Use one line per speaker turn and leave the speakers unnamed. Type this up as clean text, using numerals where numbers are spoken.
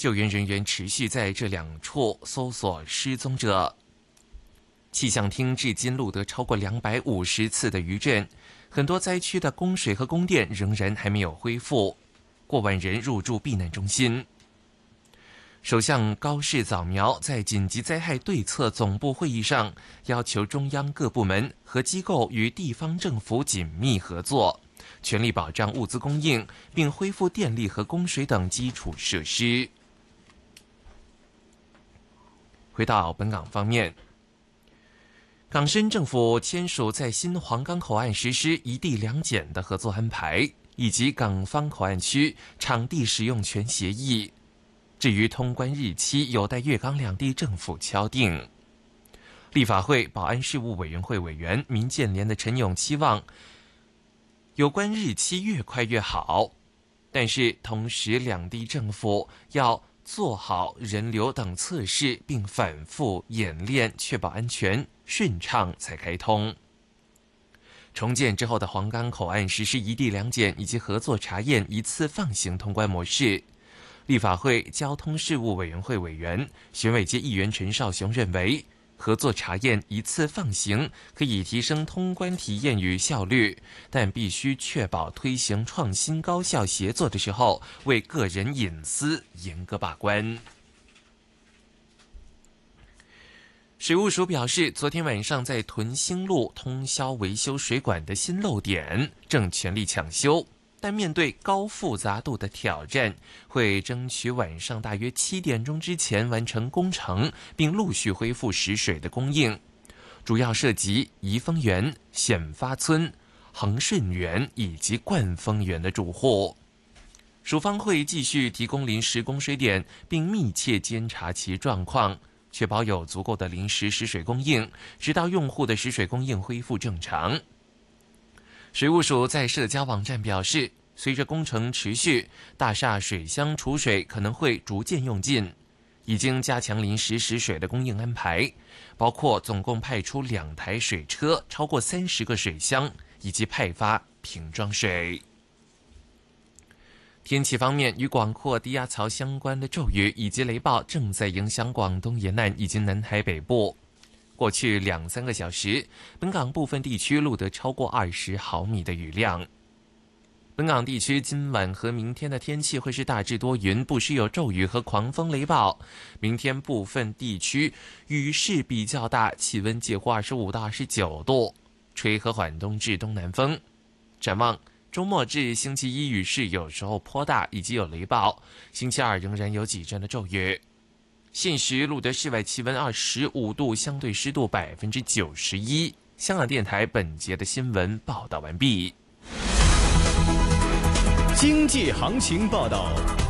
救援人员持续在这2处搜索失踪者。气象厅至今录得超过250次的余震，很多灾区的供水和供电仍然还没有恢复，过万人入住避难中心。首相高市早苗在紧急灾害对策总部会议上要求中央各部门和机构与地方政府紧密合作，全力保障物资供应，并恢复电力和供水等基础设施。回到本港方面，港深政府签署在新皇岗口岸实施一地两检的合作安排，以及港方口岸区场地使用权协议。至于通关日期，有待粤港两地政府敲定。立法会保安事务委员会委员民建联的陈勇期望有关日期越快越好，但是同时两地政府要做好人流等测试，并反复演练，确保安全顺畅才开通。重建之后的皇岗口岸实施一地两检以及合作查验一次放行通关模式。立法会交通事务委员会委员、选委界议员陈绍雄认为，合作查验一次放行可以提升通关体验与效率，但必须确保推行创新高效协作的时候，为个人隐私严格把关。水务署表示，昨天晚上在屯兴路通宵维修水管的新漏点正全力抢修，但面对高复杂度的挑战，会争取晚上大约7点钟之前完成工程，并陆续恢复食水的供应。主要涉及怡丰园、显发村、恒顺园以及冠丰园的住户。署方会继续提供临时供水点，并密切监察其状况，确保有足够的临时食水供应，直到用户的食水供应恢复正常。水务署在社交网站表示，随着工程持续，大厦水箱储水可能会逐渐用尽，已经加强临时食水的供应安排，包括总共派出2台水车，超过30个水箱，以及派发瓶装水。天气方面，与广阔低压槽相关的骤雨以及雷暴正在影响广东沿岸以及南海北部。过去2-3个小时，本港部分地区录得超过20毫米的雨量。本港地区今晚和明天的天气会是大致多云，不时有骤雨和狂风雷暴。明天部分地区雨势比较大，气温介乎25到29度，吹和缓东至东南风。展望周末至星期一雨势有时候颇大，以及有雷暴。星期二仍然有几阵的骤雨。现时录得室外气温25度，相对湿度91%。香港电台本节的新闻报道完毕。
经济行情报道。